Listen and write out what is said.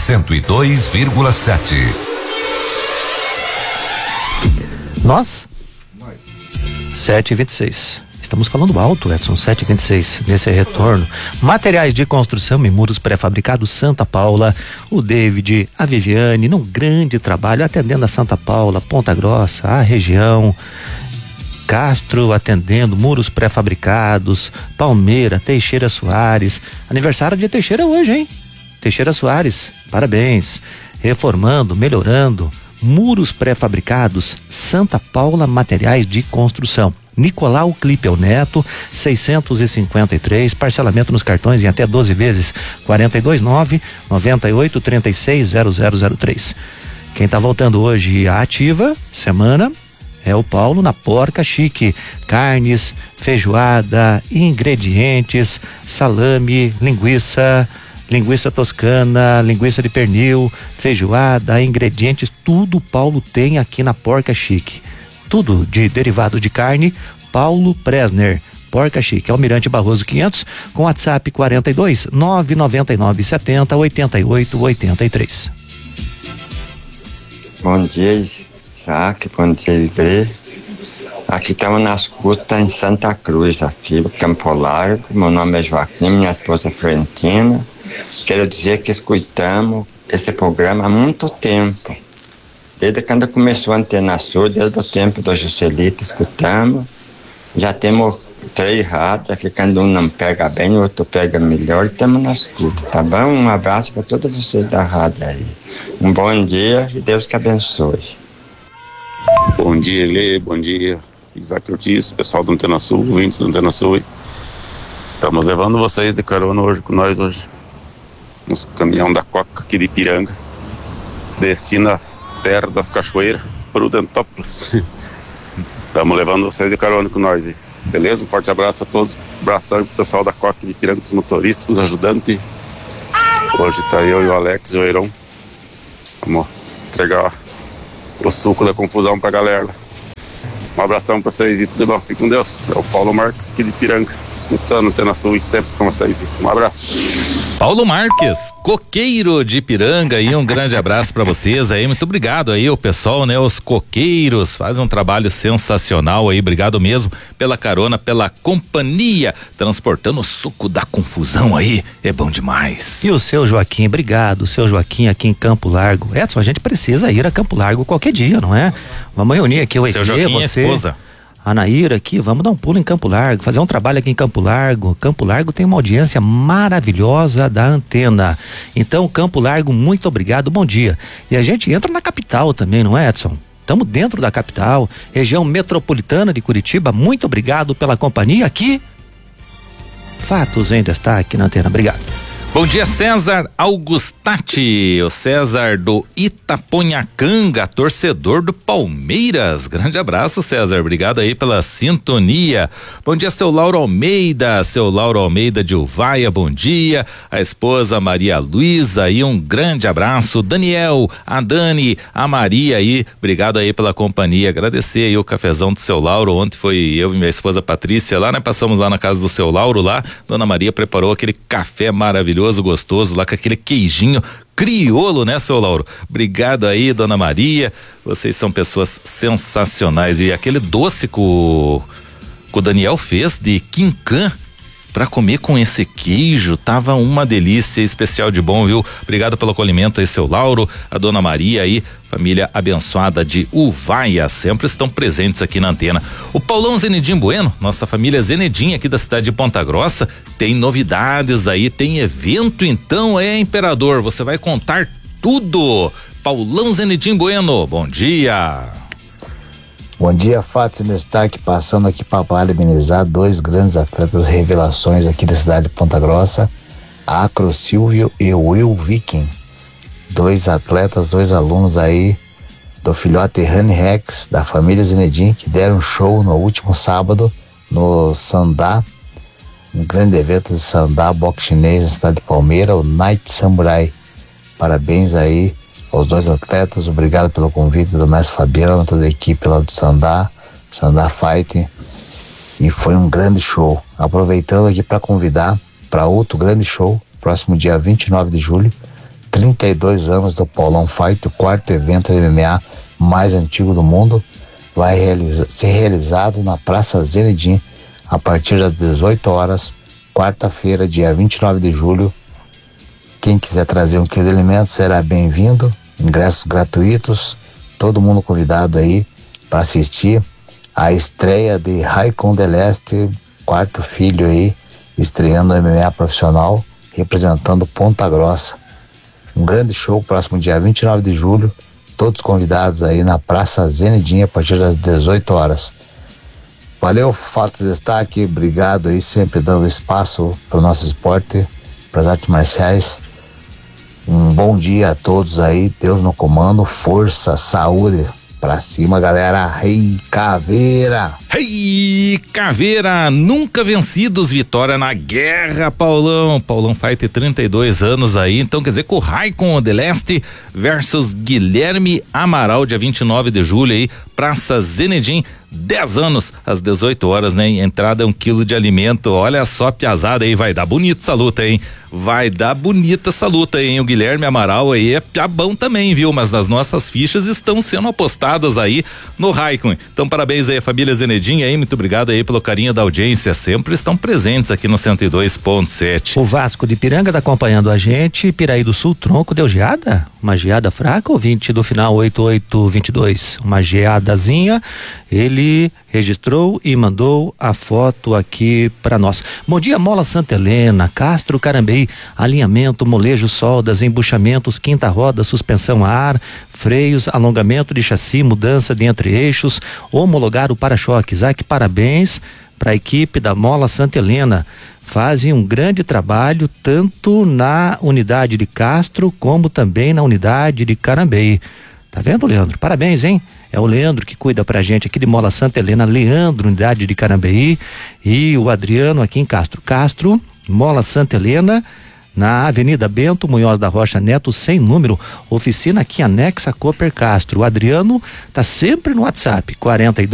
102,7. Nós? 7h26. Estamos falando alto, Edson, 7h26, nesse retorno. Materiais de construção e muros pré-fabricados Santa Paula, o David, a Viviane, num grande trabalho, atendendo a Santa Paula, Ponta Grossa, a região. Castro atendendo, muros pré-fabricados, Palmeira, Teixeira Soares. Aniversário de Teixeira hoje, hein? Teixeira Soares, parabéns. Reformando, melhorando, muros pré-fabricados, Santa Paula Materiais de Construção. Nicolau Clipel Neto, 653, parcelamento nos cartões em até 12 vezes, 429-9836-0003. Quem tá voltando hoje à ativa, semana, é o Paulo na Porca Chique. Carnes, feijoada, ingredientes, salame, linguiça toscana, linguiça de pernil, feijoada, ingredientes, tudo o Paulo tem aqui na Porca Chique. Tudo de derivado de carne, Paulo Presner, Porca Chique, Almirante Barroso 500, com WhatsApp 42 999 70 88 83. Bom dia, Isaac, bom dia, igreja. Aqui estamos na escuta em Santa Cruz, aqui no Campo Largo. Meu nome é Joaquim, minha esposa é Florentina. Quero dizer que escutamos esse programa há muito tempo. Desde quando começou a Antena Sul, desde o tempo do Juscelito, escutamos. Já temos 3 rádios, aqui quando um não pega bem, o outro pega melhor, e estamos na escuta, tá bom? Um abraço para todos vocês da rádio aí. Um bom dia e Deus que abençoe. Bom dia, Lê, bom dia, Isaac Ortiz, pessoal do Antena Sul, ouvintes do Antena Sul. Estamos levando vocês de carona hoje com nós hoje, nos caminhão da Coca aqui de Ipiranga, destino à Terra das Cachoeiras, Prudentópolis. Estamos levando vocês de carona com nós, beleza? Um forte abraço a todos, abração pro pessoal da Coca de Ipiranga, os motoristas, os ajudantes. Hoje tá eu e o Alex e o Eiron. Vamos entregar o suco da confusão pra galera. Um abração pra vocês e tudo bom, fique com Deus. É o Paulo Marques aqui de Ipiranga, escutando Antena Sul e sempre com vocês. Um abraço. Paulo Marques, coqueiro de Ipiranga, e um grande abraço para vocês aí, muito obrigado aí o pessoal, né, os coqueiros, fazem um trabalho sensacional aí, obrigado mesmo pela carona, pela companhia, transportando o suco da confusão aí, é bom demais. E o seu Joaquim, obrigado, o seu Joaquim aqui em Campo Largo. Edson, a gente precisa ir a Campo Largo qualquer dia, não é? Vamos reunir aqui o ET, você, esposa. a Naíra aqui, vamos dar um pulo em Campo Largo, fazer um trabalho aqui em Campo Largo. Campo Largo tem uma audiência maravilhosa da Antena. Então, Campo Largo, muito obrigado, bom dia. E a gente entra na capital também, não é, Edson? Estamos dentro da capital, região metropolitana de Curitiba, muito obrigado pela companhia aqui. Fatos em destaque na Antena, obrigado. Bom dia, César Augustati, o César do Itaponhacanga, torcedor do Palmeiras. Grande abraço, César, obrigado aí pela sintonia. Bom dia, seu Lauro Almeida de Uvaia, bom dia. A esposa Maria Luísa aí, um grande abraço. Daniel, a Dani, a Maria aí, obrigado aí pela companhia. Agradecer aí o cafezão do seu Lauro. Ontem foi eu e minha esposa Patrícia lá, né? Passamos lá na casa do seu Lauro lá. Dona Maria preparou aquele café maravilhoso, gostoso, lá com aquele queijinho crioulo, né, seu Lauro? Obrigado aí, dona Maria, vocês são pessoas sensacionais. E aquele doce que o Daniel fez de quinquã pra comer com esse queijo, tava uma delícia, especial de bom, viu? Obrigado pelo acolhimento aí, seu Lauro, a dona Maria aí, família abençoada de Uvaia, sempre estão presentes aqui na Antena. O Paulão Zenedim Bueno, nossa família Zenedim aqui da cidade de Ponta Grossa, tem novidades aí, tem evento, então Imperador, você vai contar tudo. Paulão Zenedim Bueno, bom dia. Bom dia, Fatos em destaque, passando aqui para parabenizar 2 grandes atletas revelações aqui da cidade de Ponta Grossa, Acro Silvio e Will Viking. 2 atletas, 2 alunos aí do filhote Rani Rex, da família Zenedim, que deram show no último sábado no Sandá, um grande evento de Sandá, boxe chinês na cidade de Palmeira, o Night Samurai. Parabéns aí aos 2 atletas, obrigado pelo convite do mestre Fabiano, toda a equipe lá do Sandá Fighting, e foi um grande show. Aproveitando aqui para convidar para outro grande show, próximo dia 29 de julho, 32 anos do Paulão Fight, o quarto evento de MMA mais antigo do mundo, vai ser realizado na Praça Zenedim a partir das 18 horas, quarta-feira, dia 29 de julho. Quem quiser trazer um quilo de alimento será bem-vindo, ingressos gratuitos, todo mundo convidado aí para assistir a estreia de Raikon Deleste, quarto filho aí, estreando o MMA profissional, representando Ponta Grossa. Um grande show, próximo dia 29 de julho, todos convidados aí na Praça Zenedim a partir das 18 horas. Valeu, Fatos Destaque, obrigado aí, sempre dando espaço para o nosso esporte, para as artes marciais. Um bom dia a todos aí, Deus no comando, força, saúde, pra cima, galera. Rei Caveira! Rei Caveira, nunca vencidos, vitória na guerra, Paulão. Paulão Fight 32 anos aí, então quer dizer que o Raikon Deleste versus Guilherme Amaral, dia 29 de julho aí, Praça Zenedim, 10 anos, às 18 horas, né? Entrada é 1 quilo de alimento. Olha só, piazada aí, vai dar bonita essa luta, hein? Vai dar bonita essa luta, hein? O Guilherme Amaral aí é piabão também, viu? Mas as nossas fichas estão sendo apostadas aí no Raikon. Então, parabéns aí a família Zenedim aí, muito obrigado aí pelo carinho da audiência, sempre estão presentes aqui no 102.7. O Vasco de Piranga tá acompanhando a gente. Piraí do Sul, Tronco, deu geada? Uma geada fraca, ouvinte do final 8822. Uma geadazinha, ele registrou e mandou a foto aqui para nós. Bom dia, Mola Santa Helena, Castro Carambeí, alinhamento, molejo, soldas, embuchamentos, quinta roda, suspensão a ar, freios, alongamento de chassi, mudança de entre eixos, homologar o para-choque. Isaac, parabéns para a equipe da Mola Santa Helena. Fazem um grande trabalho tanto na unidade de Castro como também na unidade de Carambeí. Tá vendo, Leandro? Parabéns, hein? É o Leandro que cuida pra gente aqui de Mola Santa Helena, Leandro, unidade de Carambeí, e o Adriano aqui em Castro. Castro, Mola Santa Helena, na Avenida Bento Munhoz da Rocha Neto, sem número, oficina aqui anexa a Cooper Castro. O Adriano tá sempre no WhatsApp, 42